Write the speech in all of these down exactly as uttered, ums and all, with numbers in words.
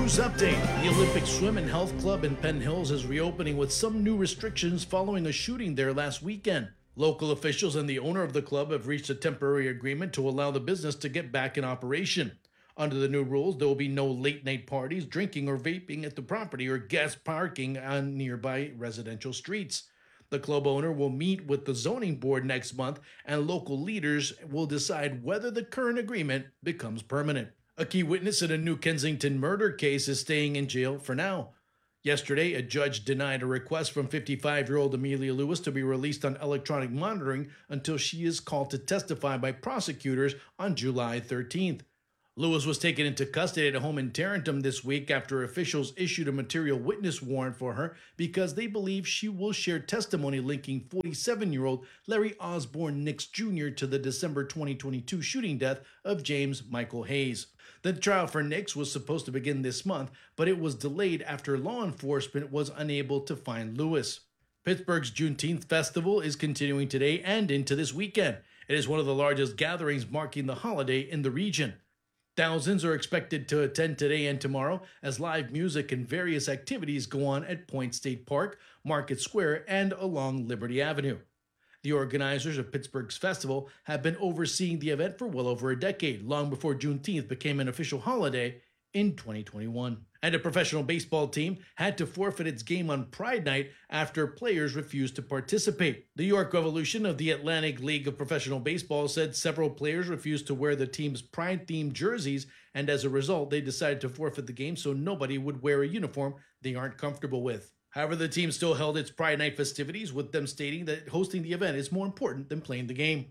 News update. The Olympic Swim and Health Club in Penn Hills is reopening with some new restrictions following a shooting there last weekend. Local officials and the owner of the club have reached a temporary agreement to allow the business to get back in operation. Under the new rules, there will be no late-night parties, drinking, or vaping at the property or guest parking on nearby residential streets. The club owner will meet with the zoning board next month, and local leaders will decide whether the current agreement becomes permanent. A key witness in a New Kensington murder case is staying in jail for now. Yesterday, a judge denied a request from fifty-five-year-old Amelia Lewis to be released on electronic monitoring until she is called to testify by prosecutors on July thirteenth. Lewis was taken into custody at a home in Tarentum this week after officials issued a material witness warrant for her because they believe she will share testimony linking forty-seven-year-old Larry Osborne Nix Junior to the December twenty twenty-two shooting death of James Michael Hayes. The trial for Nix was supposed to begin this month, but it was delayed after law enforcement was unable to find Lewis. Pittsburgh's Juneteenth Festival is continuing today and into this weekend. It is one of the largest gatherings marking the holiday in the region. Thousands are expected to attend today and tomorrow as live music and various activities go on at Point State Park, Market Square, and along Liberty Avenue. The organizers of Pittsburgh's festival have been overseeing the event for well over a decade, long before Juneteenth became an official holiday in twenty twenty-one. And a professional baseball team had to forfeit its game on Pride Night after players refused to participate. The York Revolution of the Atlantic League of Professional Baseball said several players refused to wear the team's Pride-themed jerseys, and as a result, they decided to forfeit the game so nobody would wear a uniform they aren't comfortable with. However, the team still held its Pride Night festivities, with them stating that hosting the event is more important than playing the game.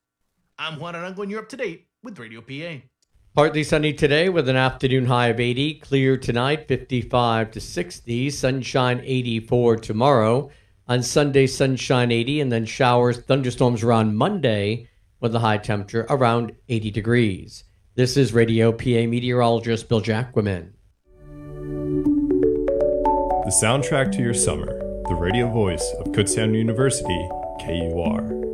I'm Juan Arango, and you're up to date with Radio P A. Partly sunny today with an afternoon high of eighty. Clear tonight, fifty-five to sixty. Sunshine, eighty-four tomorrow. On Sunday, sunshine, eighty, and then showers, thunderstorms around Monday with a high temperature around eighty degrees. This is Radio P A meteorologist Bill Jacquemin. The soundtrack to your summer, the radio voice of Kutztown University, K U R.